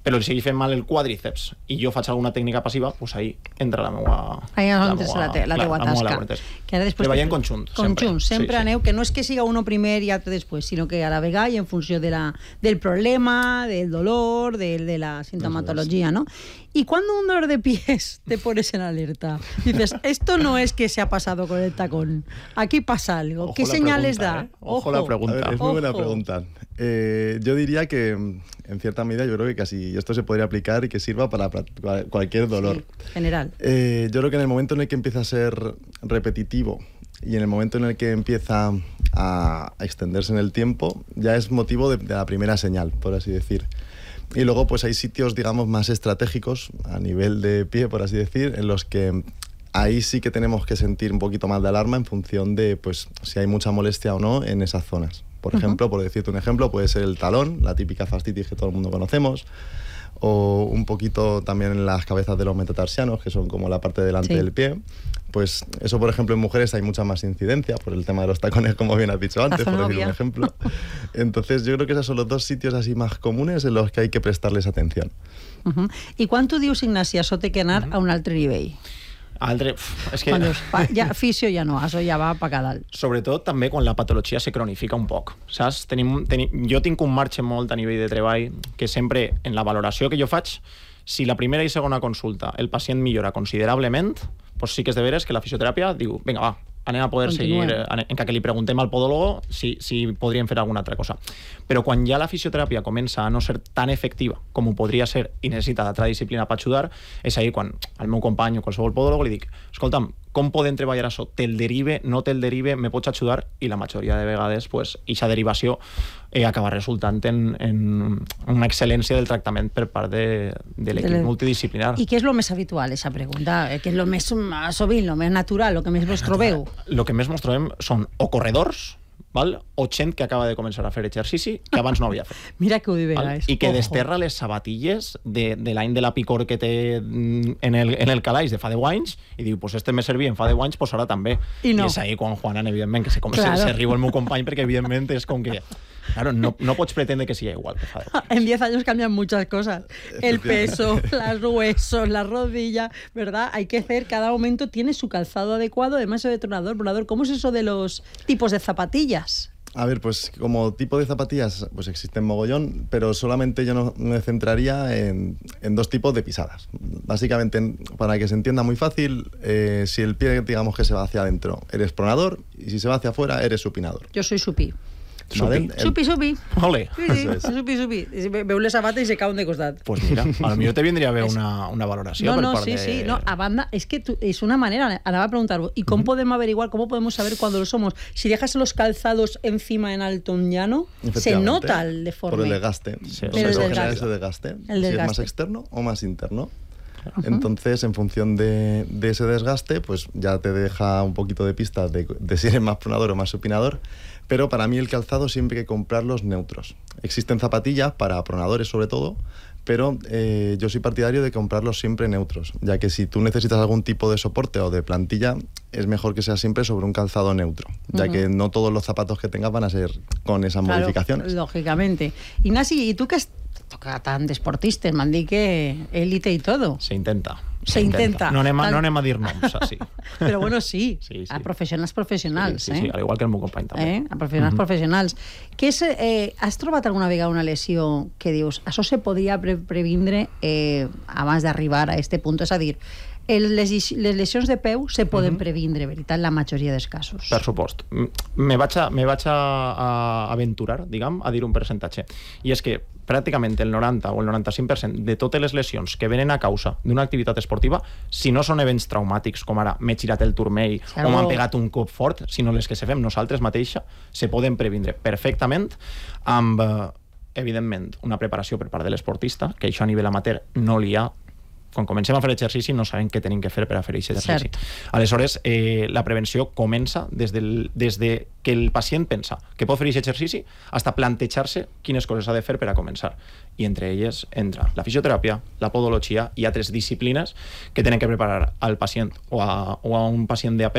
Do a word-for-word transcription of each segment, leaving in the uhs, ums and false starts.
però li sigui fent mal el quadríceps i jo faig alguna tècnica passiva, doncs ahí entra la meua... Ahí és on és la, te, la teua tasca. Que ara després treballem conjunt, conjunt, sempre, sempre sí, aneu, sí. Que no és que siga uno primer i altre després, sinó que a la vegada i en funció de la, del problema, del dolor, de, de la sintomatología, ¿no? Y cuando un dolor de pies te pones en alerta, dices, esto no es que se ha pasado con el tacón, aquí pasa algo. Ojo. ¿Qué señales pregunta, da? ¿eh? Ojo, Ojo la pregunta. A ver, es muy buena pregunta. Eh, yo diría que, en cierta medida, yo creo que casi esto se podría aplicar y que sirva para cualquier dolor. Sí, general. Eh, yo creo que en el momento en el que empieza a ser repetitivo y en el momento en el que empieza a, a extenderse en el tiempo, ya es motivo de, de la primera señal, por así decir. Y luego pues hay sitios, digamos, más estratégicos a nivel de pie, por así decir, en los que ahí sí que tenemos que sentir un poquito más de alarma en función de pues si hay mucha molestia o no en esas zonas. Por ejemplo, uh-huh. por decirte un ejemplo, puede ser el talón, la típica fascitis que todo el mundo conocemos, o un poquito también en las cabezas de los metatarsianos, que son como la parte delante sí. del pie. Pues eso, por ejemplo, en mujeres hay mucha más incidencia por el tema de los tacones, como bien has dicho antes, por decir un ejemplo. Entonces, yo creo que esos son los dos sitios así más comunes en los que hay que prestarles atención. Uh-huh. I quan tu dius, Ignasi, això té que anar uh-huh. a un altre nivell? Altre, és que... Quan dius, pa, ja, fisio ja no, això ja va pa cada dalt. Sobretot també quan la patologia se cronifica un poc, saps? Tenim, tenim, jo tinc un marge molt a nivell de treball que sempre, en la valoració que jo faig, si la primera i segona consulta el pacient millora considerablement, doncs sí que és de veres que la fisioteràpia diu, vinga, va, anem a poder Continuem. seguir, en, en que li preguntem al podòlogo si, si podríem fer alguna altra cosa. Però quan ja la fisioteràpia comença a no ser tan efectiva com ho podria ser i necessita d'altra disciplina per ajudar, és ahir quan al meu company o qualsevol podòlogo li dic, escolta'm, com podem treballar això? Te'l derive, no te'l derive, me pots ajudar? I la majoria de vegades, pues, aquesta derivació eh, acaba resultant en, en una excel·lència del tractament per part de, de l'equip multidisciplinar. I què és el més habitual, aquesta pregunta? Què és el més sovint, el més natural, el que més vos trobeu? El que més mos trobem són o corredors, val? O gent que acaba de començar a fer exercici que abans no havia fet. Mira que ho diu vegades. I que Ojo. desterra les sabatilles de, de l'any de la picor que té en el, en el calaix de fa deu anys i diu, pues este me servia en fa deu anys, pues ara també. I, no. I és ahí quan Juanan, evidentment, que se, com claro. se, se riu el meu company perquè evidentment és com que... Claro, no, no pots pretendre que siga igual que fa deu anys. En diez años cambian muchas cosas. El peso, los huesos, la rodilla, ¿verdad? Hay que hacer, cada momento tiene su calzado adecuado, además el detonador. Volador, ¿cómo es eso de los tipos de zapatillas? A ver, pues como tipo de zapatillas, pues existen mogollón, pero solamente yo no me centraría en, en dos tipos de pisadas. Básicamente, en, para que se entienda muy fácil, eh, si el pie, digamos que se va hacia adentro, eres pronador, y si se va hacia afuera, eres supinador. Yo soy supi. Supi. El... Supi, supi. Ole. Sí, sí, es. supi, supi. Veu les sabates i se cauen de costat. Pues mira, a lo millor te vindria a ver una, una valoració no, per no, part sí, de... sí, no, a banda, es que tu, es una manera, anava a preguntar-vos, ¿y cómo uh-huh. podemos averiguar, cómo podemos saber cuándo lo somos? Si dejas los calzados encima en alto un llano, se nota el deforme. Por el desgaste. Sí, por el desgaste. Ese desgaste. El desgaste. Si es más externo o más interno. Uh-huh. Entonces, en función de, de ese desgaste, pues ya te deja un poquito de pista de, de si eres más pronador o más supinador. Pero para mí el calzado siempre hay que comprarlos neutros. Existen zapatillas para pronadores sobre todo, pero eh, yo soy partidario de comprarlos siempre neutros, ya que si tú necesitas algún tipo de soporte o de plantilla, es mejor que sea siempre sobre un calzado neutro, ya uh-huh. que no todos los zapatos que tengas van a ser con esas claro, modificaciones. Lógicamente. Ignasi, ¿y tú qué toca tan deportistes? M'han dit que élite y todo. Se intenta. Se, se intenta. intenta. No anem, a, no anem a dir noms, així. Però bueno, sí, sí, sí. a professionals professionals. Sí, sí, eh? sí, al igual que el meu company també. Eh? A professionals uh-huh. professionals. Que és, eh, has trobat alguna vegada una lesió que dius, això se podia pre previndre eh, abans d'arribar a este punt? És a dir, el, les, les lesions de peu se poden uh-huh. previndre, veritat, la majoria dels casos. Per supost. Me vaig a, me vaig a, a aventurar, diguem, a dir un percentatge. I és que pràcticament el noranta o el noranta-cinc per cent de totes les lesions que venen a causa d'una activitat esportiva, si no són events traumàtics, com ara m'he girat el turmell o m'han pegat un cop fort, sinó les que se fem nosaltres mateixa, se poden previndre perfectament amb, evidentment, una preparació per part de l'esportista, que això a nivell amateur no li ha. Quan comencem a fer exercici no sabem què tenim que fer per a fer aquest exercici. Cert. Aleshores, eh, la prevenció comença des, del, des de que el pacient pensa que pot fer aquest exercici fins a plantejar-se quines coses ha de fer per a començar. I entre elles entra la fisioteràpia, la podologia i altres disciplines que tenen que preparar al pacient o a, o a un pacient de a peu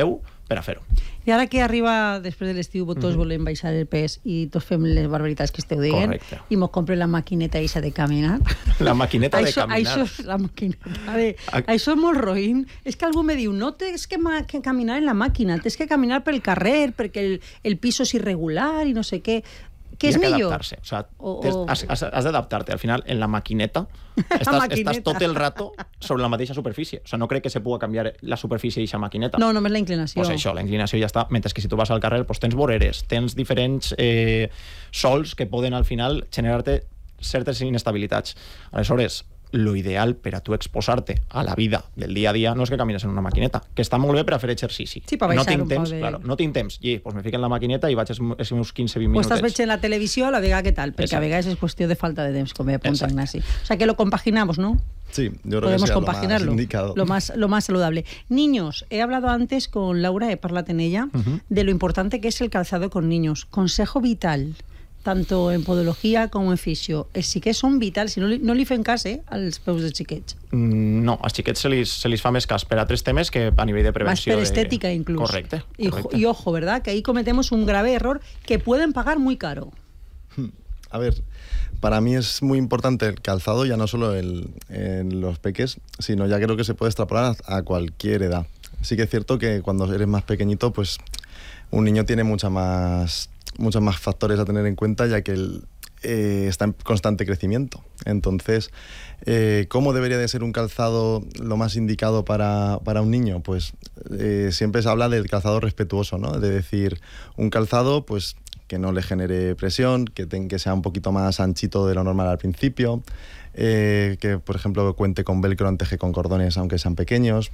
per a fer-ho. I ara que arriba, després de l'estiu, tots mm-hmm. volem baixar el pes i tots fem les barbaritats que esteu dient. Correcte. I mos compre la maquineta eixa de caminar. La maquineta de això, caminar. Això, la maquineta de, això és molt roïn. És que algú me diu, no tens que, ma que caminar en la màquina, tens que caminar pel carrer perquè el, el piso és irregular i no sé què. Què és millor? Adaptar-se. O sea, o, o... Has, has, has d'adaptar-te. Al final, en la maquineta, estàs, la maquineta. estàs tot el rato sobre la mateixa superfície. O sea, no crec que se pugui canviar la superfície d'aquesta maquineta. No, només la inclinació. Pues això, la inclinació ja està. Mentre que si tu vas al carrer, pues tens voreres, tens diferents eh, sols que poden al final generar-te certes inestabilitats. Aleshores, lo ideal per a tu exposar-te a la vida del dia a dia no és que camines en una maquineta, que està molt bé per a fer exercici. Sí, per baixar no tinc un temps, poc de... claro, no tinc temps. I pues me fico en la maquineta i vaig els meus quinze vint o minutets. estàs veient la televisió a la vegada que tal, perquè Exacte. a vegades és qüestió de falta de temps, com bé apunta Exacte. Ignasi. O sea que lo compaginamos, ¿no? Sí, yo creo Podemos que sería compaginarlo. lo más indicado. Lo más, lo más saludable. Niños, he hablado antes con Laura, he hablado en ella, uh-huh. de lo importante que es el calzado con niños. Consejo vital, tanto en podología com en fisio. Els xiquets són vitals, si no li, no li fem cas eh, als peus dels xiquets. Mm, no, als xiquets se li, se li fa més cas per altres temes que a nivell de prevenció. Más per estética de... incluso. Correcte. Y, correcte. y ojo, ¿verdad? Que ahí cometemos un grave error que pueden pagar muy caro. A ver, para mí es muy importante el calzado, ya no solo el, en los peques, sino ya creo que se puede extrapolar a, a cualquier edad. Sí que es cierto que cuando eres más pequeñito, pues un niño tiene mucha más, muchos más factores a tener en cuenta, ya que él eh, está en constante crecimiento. Entonces, eh, ¿cómo debería de ser un calzado lo más indicado para, para un niño? Pues eh, siempre se habla del calzado respetuoso, ¿no? De decir, un calzado, pues que no le genere presión, que, ten, que sea un poquito más anchito de lo normal al principio, eh, que por ejemplo cuente con velcro antes que con cordones aunque sean pequeños,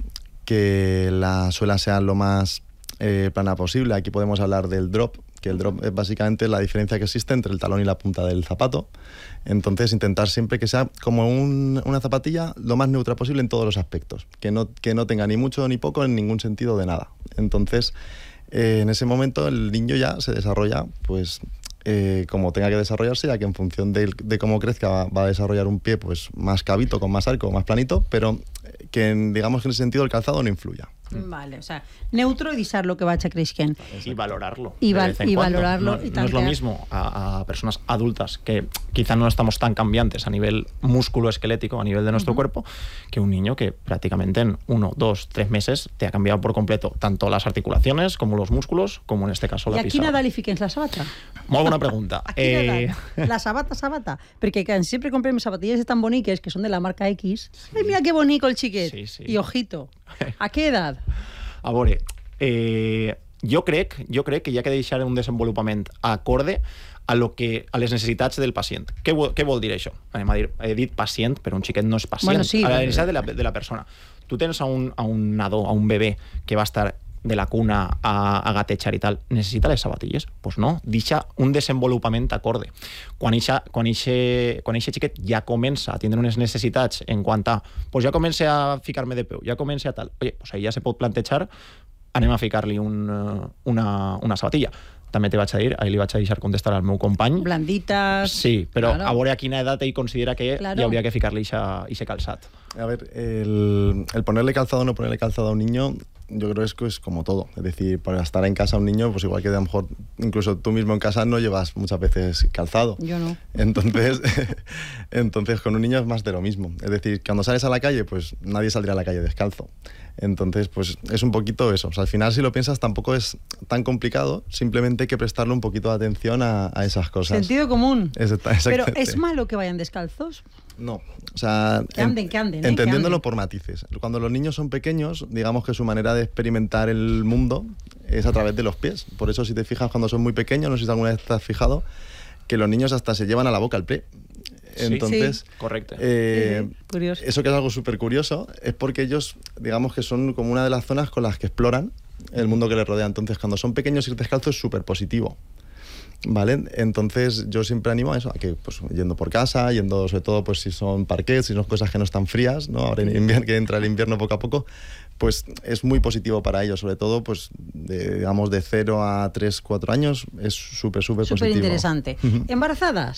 que la suela sea lo más eh, plana posible. Aquí podemos hablar del drop, que el drop es básicamente la diferencia que existe entre el talón y la punta del zapato. Entonces intentar siempre que sea como un, una zapatilla lo más neutra posible en todos los aspectos, que no, que no tenga ni mucho ni poco en ningún sentido de nada. Entonces Eh, en ese momento el niño ya se desarrolla pues eh, como tenga que desarrollarse, ya que en función de, de cómo crezca va, va a desarrollar un pie pues más cabito, con más arco, más planito, pero que en, digamos que en ese sentido el calzado no influya. Vale, o sea, neutro y deixar lo que vaya creixent. Y valorarlo. Y, val de vez en y cuando. valorarlo. No, y no es lo mismo a, a personas adultas que quizá no estamos tan cambiantes a nivel músculo-esquelético, a nivel de nuestro uh-huh. cuerpo, que un niño que prácticamente en uno, dos, tres meses te ha cambiado por completo tanto las articulaciones como los músculos, como en este caso la pisada. ¿Y a quina edat li fiquem la sabata? Molt bona pregunta. A quina eh... edat? La sabata, sabata. Perquè que sempre comprem sabatilles tan boniques que són de la marca X. Ai, mira que bonico el xiquet. Sí, sí. I ojito. A què edat? A veure, eh, jo crec, jo crec que hi ha que deixar un desenvolupament acorde a, lo que, a les necessitats del pacient. Què, què vol dir això? Anem a dir, he dit pacient, però un xiquet no és pacient. Bueno, sí, a la necessitat de la, de la persona. Tu tens a un, a un nadó, a un bebè, que va estar de la cuna a, a gatejar i tal, necessita les sabatilles? Doncs pues no, deixa un desenvolupament acorde. Quan eixe, quan, eixe, quan eixe xiquet ja comença a tindre unes necessitats en quant a, pues ja comença a ficar-me de peu, ja comença a tal, oye, pues ahí ja se pot plantejar, anem a ficar-li un, una, una sabatilla. També te vaig a dir, ahir li vaig a deixar contestar al meu company. Blanditas... Sí, però claro. A veure a quina edat ell considera que claro. Hi hauria que ficar-li ese calzat. A ver, el, el ponerle calzado o no ponerle calzado a un niño, yo creo que es como todo. Es decir, para estar en casa a un niño, pues igual que a lo mejor incluso tú mismo en casa no llevas muchas veces calzado. Yo no. Entonces, entonces con un niño es más de lo mismo. Es decir, cuando sales a la calle, pues nadie saldría a la calle descalzo. Entonces, pues es un poquito eso. O sea, al final, si lo piensas, tampoco es tan complicado. Simplemente hay que prestarle un poquito de atención a, a esas cosas. Sentido común. Exacta, Pero ¿es malo que vayan descalzos? No. O sea, que anden, que anden, ¿eh? entendiéndolo que anden. por matices. Cuando los niños son pequeños, digamos que su manera de experimentar el mundo es a través de los pies. Por eso, si te fijas, cuando son muy pequeños, no sé si alguna vez te has fijado, que los niños hasta se llevan a la boca el pie. Entonces, sí, correcto. Eh, sí, curioso. Eso que es algo súper curioso es porque ellos, digamos que son como una de las zonas con las que exploran el mundo que les rodea. Entonces, cuando son pequeños, ir descalzo es súper positivo. ¿Vale? Entonces yo siempre animo a eso, a que pues yendo por casa, yendo sobre todo pues si son parquets, si son cosas que no están frías, ¿no? Ahora en invierno, que entra el invierno poco a poco, pues es muy positivo para ellos, sobre todo pues de, digamos de cero a tres, cuatro años, es súper, súper positivo. Súper interesante. ¿Embarazadas?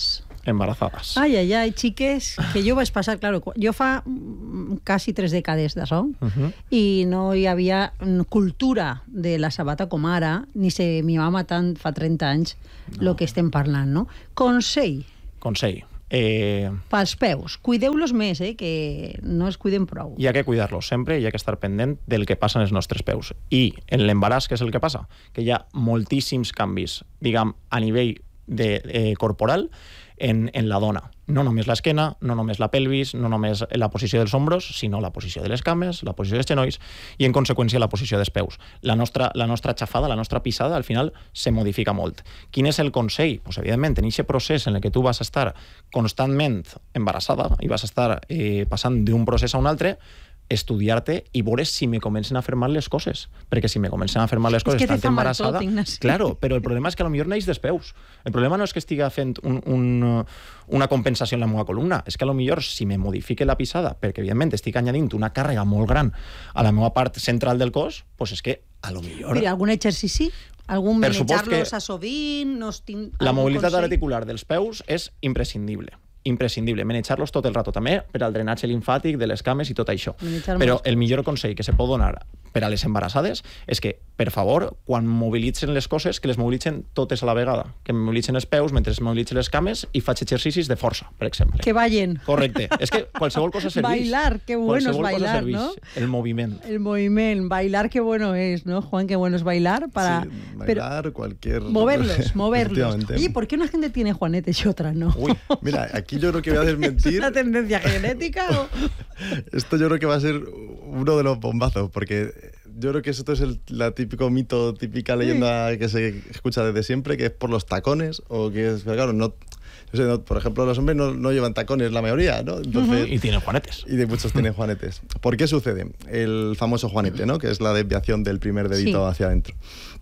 embarazadas. Ai, ai, ai, xiques, que jo vaig passar, claro, jo fa quasi tres dècades d'això, uh-huh. i no hi havia cultura de la sabata com ara, ni se mimava tant fa trenta anys el no. que estem parlant, no? Consell. Consell. Eh... Pels peus. Cuideu-los més, eh? Que no es cuiden prou. Hi ha que cuidar-los sempre, hi ha que estar pendent del que passa en els nostres peus. I en l'embaràs, què és el que passa? Que hi ha moltíssims canvis, diguem, a nivell de, eh, corporal en, en la dona. No només l'esquena, no només la pelvis, no només la posició dels ombros, sinó la posició de les cames, la posició dels genolls i, en conseqüència, la posició dels peus. La nostra, la nostra xafada, la nostra pisada, al final, se modifica molt. Quin és el consell? Pues, evidentment, en aquest procés en el que tu vas estar constantment embarassada i vas estar eh, passant d'un procés a un altre, estudiar-te i veure si me comencen a fer mal les coses. Perquè si me comencen a fer mal les coses és que tant embarassada... Tot, claro, però el problema és que potser neix dels peus. El problema no és que estigui fent un, un, una compensació en la meva columna, és que potser si me modifique la pisada, perquè evidentment estic añadint una càrrega molt gran a la meva part central del cos, doncs és que a lo millor... Mira, algun exercici? Algun per manejar-los a sovint? No tinc la mobilitat consell? Articular dels peus és imprescindible. imprescindible, manejar-los tot el rato, també per al drenatge limfàtic de les cames i tot això. Però el millor consell que se pot donar per a les embarassades és que, per favor, quan mobilitzen les coses, que les mobilitzen totes a la vegada. Que mobilitzen els peus mentre es mobilitzen les cames i faig exercicis de força, per exemple. Que ballen. Correcte. És que qualsevol cosa serveix. Bailar, que bueno es bailar, ¿no? El moviment. El moviment. Bailar, que bueno es, ¿no, Juan? Que bueno es bailar para... Sí, bailar, pero cualquier... Moverlos, moverlos. Oye, ¿por qué una gente tiene juanetes y otra no? Uy, mira, aquí yo creo que voy a desmentir... ¿Es una tendencia genética o...? Esto yo creo que va a ser uno de los bombazos, porque... Yo creo que esto es el la típico mito, típica leyenda sí. que se escucha desde siempre, que es por los tacones, o que es, claro, no, no sé, no, por ejemplo, los hombres no, no llevan tacones la mayoría, ¿no? Entonces, uh-huh. Y tienen juanetes. Y de muchos tienen juanetes. ¿Por qué sucede? El famoso juanete, ¿no? Que es la desviación del primer dedito sí. hacia adentro.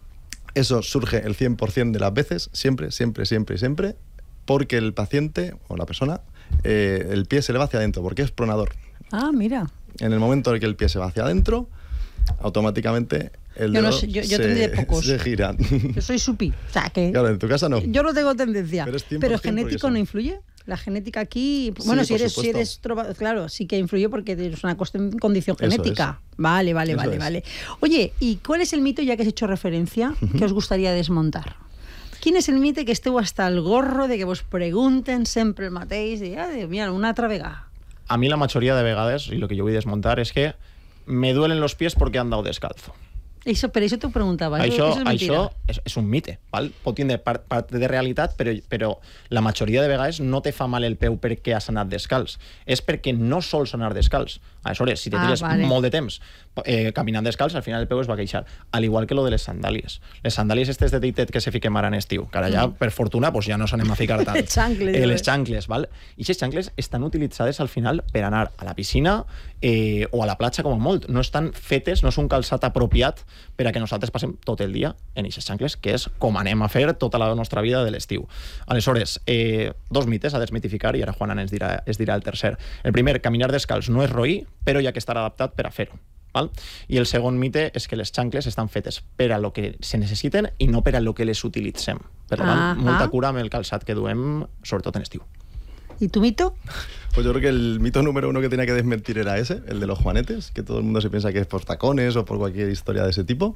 Eso surge el cien por ciento de las veces, siempre, siempre, siempre, siempre, porque el paciente o la persona, eh, el pie se le va hacia adentro, porque es pronador. Ah, mira. En el momento en que el pie se va hacia adentro, automáticamente el dedo yo no sé, yo, yo se, pocos. se gira. Yo soy supi. O sea, que claro, en tu casa no. Yo no tengo tendencia. Pero, pero genético no influye. La genética aquí... Sí, bueno, si eres, si eres... Claro, sí que influye porque es una condición genética. Es. Vale, vale, Eso vale, es. vale. Oye, ¿y cuál es el mito, ya que has hecho referencia, uh-huh. que os gustaría desmontar? Quin és el mite que esteu hasta el gorro de que vos pregunten sempre el mateix i, ah, mira, una altra vegada? A mi la majoria de vegades, i el que jo vull desmuntar, és que me duelen los pies porque he andado descalzo. Eso, per això t'ho preguntava. Això, això, és, això és, és un mite, val? Pot tindre part, part de realitat, però, però la majoria de vegades no te fa mal el peu perquè has anat descalç. És perquè no sols anar descalç. Aleshores, si te tires ah, vale. molt de temps eh, caminant descalç, al final el peu es va queixar. Al igual que lo de les sandàlies. Les sandàlies estes de titet que se fiquem ara en estiu, que ara ja, mm. per fortuna, pues ja no s'anem a ficar tant. Les xancles. Eh, les xancles, val? I aquestes xancles estan utilitzades al final per anar a la piscina eh, o a la platja com a molt. No estan fetes, no és un calçat apropiat per a que nosaltres passem tot el dia en aquestes xancles, que és com anem a fer tota la nostra vida de l'estiu. Aleshores, eh, dos mites a desmitificar, i ara Juana ens dirà, es dirà el tercer. El primer, caminar descalç no és roí, però hi ha que estar adaptat per a fer-ho. Val? I el segon mite és que les xancles estan fetes per a lo que se necessiten i no per a lo que les utilitzem. Per tant, ah, molta cura amb el calçat que duem, sobretot en estiu. ¿Y tu mito? Pues yo creo que el mito número uno que tenía que desmentir era ese, el de los juanetes, que todo el mundo se piensa que es por tacones o por cualquier historia de ese tipo.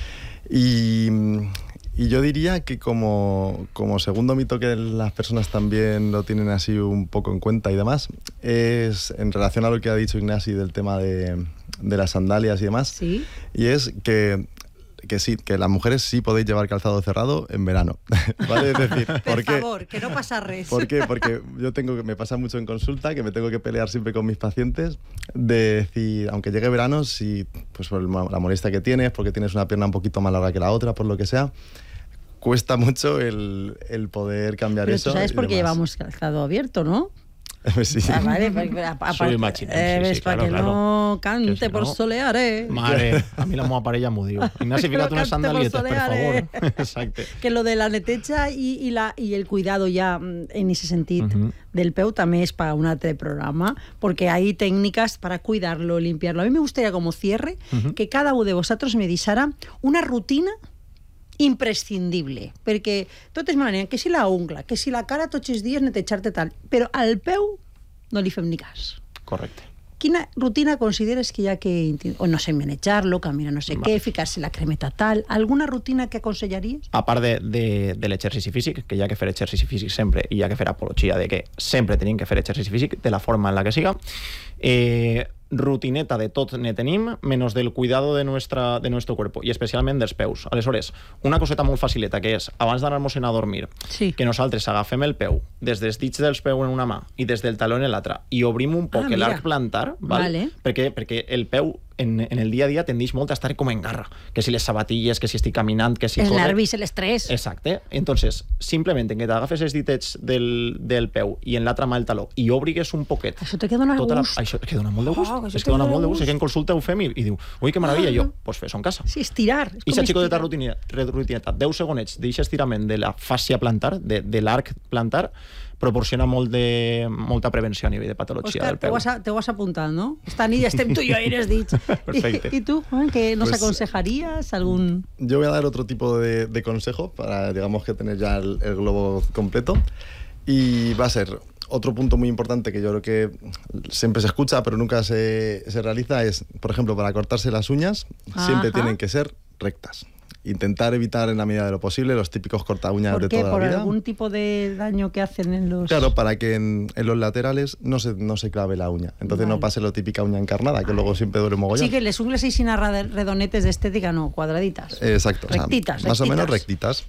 Y, y yo diría que como, como segundo mito que las personas también lo tienen así un poco en cuenta y demás, es en relación a lo que ha dicho Ignasi del tema de, de las sandalias y demás, ¿sí? Y es que... que sí, que las mujeres sí podéis llevar calzado cerrado en verano. ¿Vale? Es decir, ¿por por qué? favor, que no pasa res. ¿Por qué? Porque yo tengo que me pasa mucho en consulta que me tengo que pelear siempre con mis pacientes de decir, aunque llegue verano, si pues por la molestia que tienes, porque tienes una pierna un poquito más larga que la otra, por lo que sea, cuesta mucho el, el poder cambiar Pero eso. Pero tú sabes por qué llevamos calzado abierto, ¿no? Sí. Ah, vale, aparte, Soy machín, eh, sí, ves, sí, para claro, que claro. no cante si por no, solear, eh. Mare, a mi la meva parella m'ho diu. Ignasi, fica't unes sandalietes, per favor. Eh. Exacte. Que lo de la neteja y, y, la, y el cuidado ya en ese sentido uh-huh. del peu también es para un altre programa, porque hay técnicas para cuidarlo, limpiarlo. A mí me gustaría como cierre uh-huh. que cada uno de vosotros me dijera una rutina imprescindible, perquè totes maneres, que si la ungla, que si la cara tots els dies netejar-te tal, però al peu no li fem ni cas. Correcte. Quina rutina consideres que hi ha que... O no sé, manejar-lo, caminar no sé Va. què, ficar-se la cremeta tal... Alguna rutina que aconsellaries? A part de, de, de l'exercici físic, que hi ha que fer exercici físic sempre i hi ha que fer apologia de que sempre tenim que fer exercici físic de la forma en la que siga, eh, rutineta de tot ne tenim, menys del cuidado de, nuestra, de nuestro cuerpo, i especialment dels peus. Aleshores, una coseta molt facileta, que és, abans d'anar-nos-en a dormir, sí. que nosaltres agafem el peu des dels dits dels peus en una mà i des del taló en l'altra, i obrim un poc ah, l'arc plantar, val? Vale. perquè, perquè el peu en, en el dia a dia tendeix molt a estar com en garra, que si les sabatilles, que si estic caminant, que si els corre... nervis, l'estrès. Exacte. Entonces, simplement en que t'agafes els ditets del, del peu i en l'altra mà el taló i obrigues un poquet... Això te queda una gust. La... Això que dona molt de gust. Oh, és que dona molt de gust. És que en consulta ho fem i, i diu, ui, que meravella, ah, jo, doncs pues fes-ho en casa. Sí, estirar. I aquesta xicoteta rutineta, deu segonets d'eixe estirament de la fàscia plantar, de, de l'arc plantar, proporciona molt de, molta prevenció a nivell de patologia Òscar, del peu. Òscar, te ho has apuntat, no? Esta nit ja estem tu i jo i eres dits. Perfecte. ¿Y, ¿Y tú? ¿Qué nos pues, aconsejarías? ¿Algún...? Yo voy a dar otro tipo de, de consejo para, digamos, que tener ya el, el globo completo. Y va a ser otro punto muy importante que yo creo que siempre se escucha, pero nunca se, se realiza, es, por ejemplo, para cortarse las uñas, Ajá. siempre tienen que ser rectas. Intentar evitar en la medida de lo posible los típicos corta uñas de toda la vida. ¿Por algún tipo de daño que hacen en los...? Claro, para que en, en los laterales no se, no se clave la uña. Entonces vale. no pase lo típica uña encarnada, que vale. luego siempre duele mogollón. Sí, que les ungles y sin redonetes de estética, no, cuadraditas. Exacto. Rectitas, o sea, más rectitas. o menos rectitas.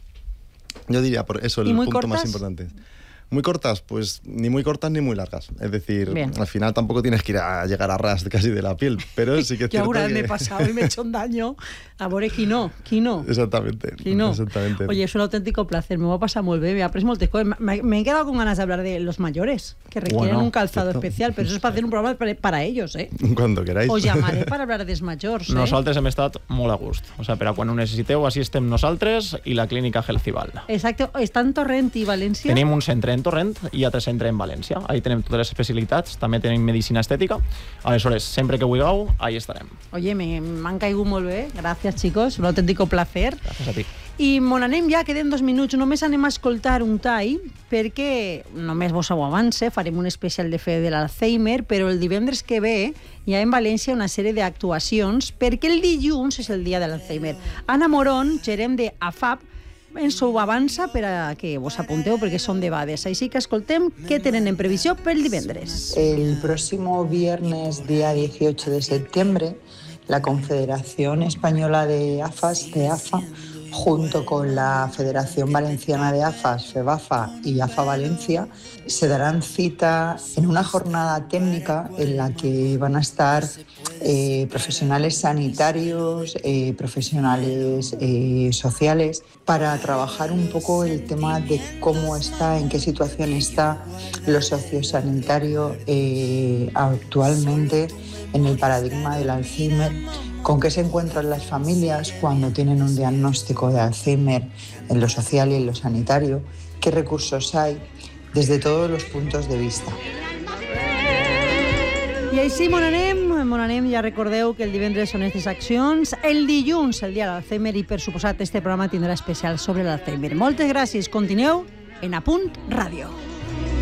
Yo diría, por eso, el punto cortas? más importante. Muy cortas, pues ni muy cortas ni muy largas. Es decir, Bien. al final tampoco tienes que ir a llegar a ras casi de la piel, pero sí que es Yo cierto ahora que... me he pasado y me he hecho un daño. A veure, qui no, qui no. Exactamente. Qui no. Exactamente. Oye, es un auténtico placer, me va a pasar muy bien, me ha aprendido moltes cosas. Me, me he quedado con ganas de hablar de los mayores, que requieren bueno, un calzado perfecto. especial, pero eso es para hacer un programa para, para ellos, ¿eh? Cuando queráis. Os llamaré para hablar dels majors, eh? Nosaltres hem estat molt a gust. O sea, per a quan ho necessiteu, així estem nosaltres i la clínica Healthival. Exacte. Està en Torrent i València? Tenim un centre en Torrent i altre centre en València. Ahí tenim totes les especialitats, també tenim medicina estètica. Aleshores, sempre que vulgueu, ahí estarem. Oye, m'han caigut molt bé. Gràcies, chicos. Un auténtico placer. Gràcies a ti. I mon anem ja, queden dos minuts, només anem a escoltar un tall, perquè només vos ho avance, farem un especial de fe de l'Alzheimer, però el divendres que ve hi ha en València una sèrie d'actuacions, perquè el dilluns és el dia de l'Alzheimer. Anna Morón, gerent de A F A P, ens ho avança per a que vos apunteu, perquè són debades. Així que escoltem què tenen en previsió pel divendres. El próximo viernes, día dieciocho de septiembre, la Confederación Española de A F A S, de A F A, junto con la Federación Valenciana de A F A S, FEVAFA y A F A Valencia, se darán cita en una jornada técnica en la que van a estar eh, profesionales sanitarios, eh, profesionales eh, sociales, para trabajar un poco el tema de cómo está, en qué situación está lo sociosanitario eh, actualmente en el paradigma del Alzheimer, con qué se encuentran las familias cuando tienen un diagnóstico de Alzheimer en lo social y en lo sanitario, qué recursos hay desde todos los puntos de vista. I així, mon anem, mon anem, ja recordeu que el divendres són aquestes accions, el dilluns, el dia de l'Alzheimer, i per suposat este programa tindrà especial sobre l'Alzheimer. Moltes gràcies, continueu en A Punt Ràdio.